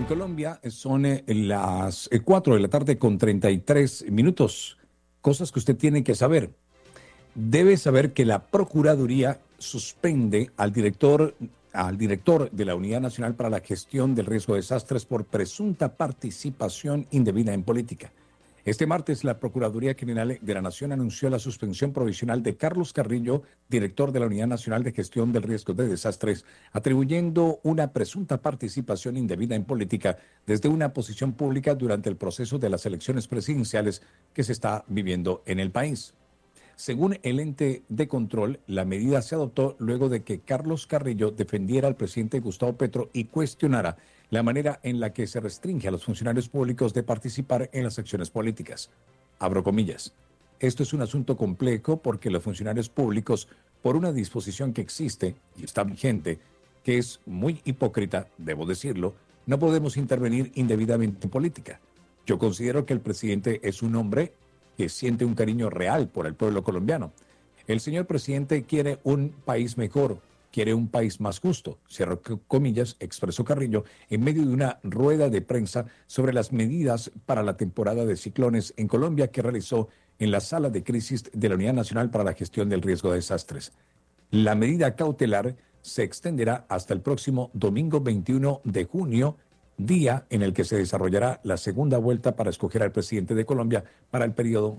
Colombia son las 4 de la tarde con 33 minutos. Cosas que usted tiene que saber. Debe saber que la Procuraduría suspende al director de la Unidad Nacional para la Gestión del Riesgo de Desastres por presunta participación indebida en política. Este martes, la Procuraduría General de la Nación anunció la suspensión provisional de Carlos Carrillo, director de la Unidad Nacional de Gestión del Riesgo de Desastres, atribuyendo una presunta participación indebida en política desde una posición pública durante el proceso de las elecciones presidenciales que se está viviendo en el país. Según el ente de control, la medida se adoptó luego de que Carlos Carrillo defendiera al presidente Gustavo Petro y cuestionara la manera en la que se restringe a los funcionarios públicos de participar en las acciones políticas. Abro comillas. Esto es un asunto complejo porque los funcionarios públicos, por una disposición que existe y está vigente, que es muy hipócrita, debo decirlo, no podemos intervenir indebidamente en política. Yo considero que el presidente es un hombre que siente un cariño real por el pueblo colombiano. El señor presidente quiere un país mejor, quiere un país más justo, cierro comillas, expresó Carrillo en medio de una rueda de prensa sobre las medidas para la temporada de ciclones en Colombia que realizó en la sala de crisis de la Unidad Nacional para la Gestión del Riesgo de Desastres. La medida cautelar se extenderá hasta el próximo domingo 21 de junio, día en el que se desarrollará la segunda vuelta para escoger al presidente de Colombia para el periodo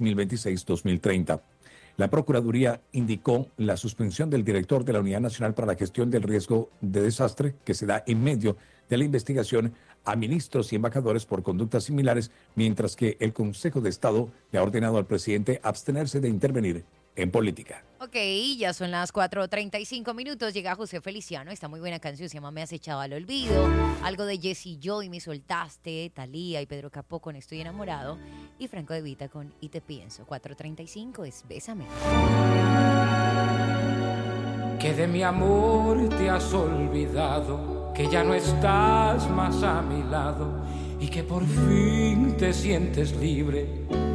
2026-2030. La Procuraduría indicó la suspensión del director de la Unidad Nacional para la Gestión del Riesgo de Desastre, que se da en medio de la investigación a ministros y embajadores por conductas similares, mientras que el Consejo de Estado le ha ordenado al presidente abstenerse de intervenir en política. Ok, ya son las 4:35 minutos. Llega José Feliciano. Esta muy buena canción se llama Me has echado al olvido. Algo de Jessy Joy, Me soltaste. Thalía y Pedro Capó con Estoy enamorado. Y Franco De Vita con Y te pienso. 4:35 es Bésame. Que de mi amor te has olvidado, que ya no estás más a mi lado y que por fin te sientes libre.